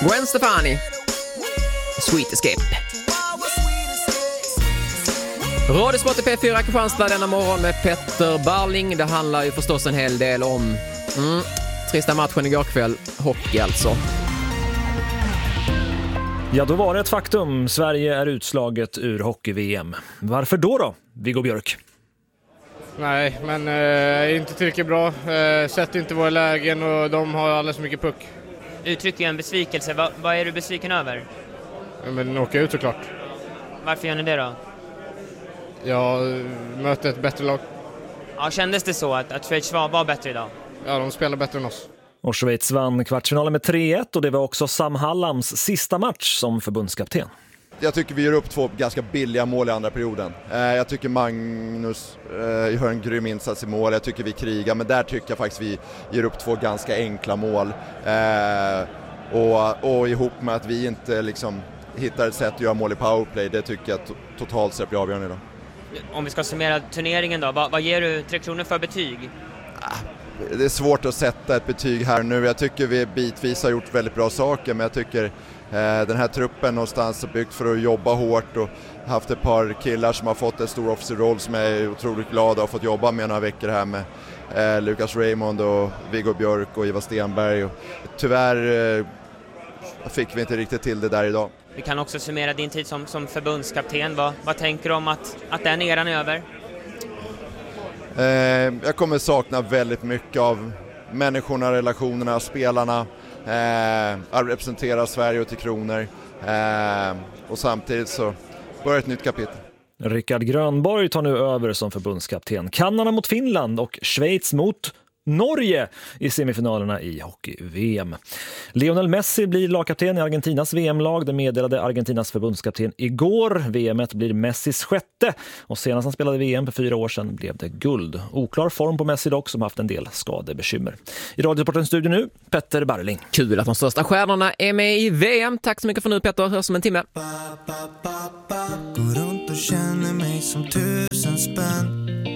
Gwen Stefani, Sweet Escape. Radiosport i P4 Kristianstad denna morgon med Petter Barling. Det handlar ju förstås en hel del om trista matchen igår kväll, hockey alltså. Ja, då var det ett faktum. Sverige är utslaget ur hockey-VM. Varför då? Viggo Björk. Nej, men inte tillräckligt bra. Sett inte våra lägen och de har alldeles mycket puck. Uttrycker en besvikelse. Vad är du besviken över? Men åka ut såklart. Varför gör ni det då? Jag möter ett bättre lag. Ja, kändes det så att Schweiz var bättre idag? Ja, de spelar bättre än oss. Och Schweiz vann kvartsfinalen med 3-1 och det var också Sam Hallams sista match som förbundskapten. Jag tycker vi gör upp 2 ganska billiga mål i andra perioden. Jag tycker Magnus gör en grym insats i mål. Jag tycker vi krigar, men där tycker jag faktiskt vi ger upp 2 ganska enkla mål. Och ihop med att vi inte liksom hittar ett sätt att göra mål i powerplay, det tycker jag totalt sett blir avgörande idag. Om vi ska summera turneringen då, vad ger du 3 Kronor för betyg? Det är svårt att sätta ett betyg här nu. Jag tycker vi bitvis har gjort väldigt bra saker, men jag tycker den här truppen någonstans är byggt för att jobba hårt och haft ett par killar som har fått en stor offensiv roll som jag är otroligt glad att ha fått jobba med några veckor här med Lucas Raymond och Viggo Björk och Ivar Stenberg. Och tyvärr fick vi inte riktigt till det där idag. Vi kan också summera din tid som förbundskapten. Vad tänker du om att den eran är över? Jag kommer sakna väldigt mycket av människorna, relationerna, spelarna, att representera Sverige och 3 Kronor. Och samtidigt så börjar ett nytt kapitel. Rickard Grönborg tar nu över som förbundskapten. Kanada mot Finland och Schweiz mot Norge i semifinalerna i hockey-VM. Lionel Messi blir lagkapten i Argentinas VM-lag. Det meddelade Argentinas förbundskapten igår. VM:et blir Messis 6:e och senast han spelade VM för 4 år sedan blev det guld. Oklar form på Messi dock, som haft en del skadebekymmer. I Radiosportens studio nu, Petter Barling. Kul att de största stjärnorna är med i VM. Tack så mycket för nu, Petter. Hörs om en timme. Går runt och känner mig som 1000 spänn.